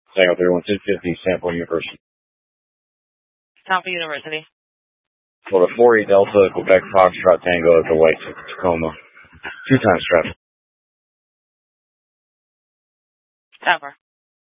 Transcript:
Tango 31250, Sample University. Tampa University. For the 48 Delta, Quebec Foxtrot Tango at the White Tacoma. 2 times traffic. Ever.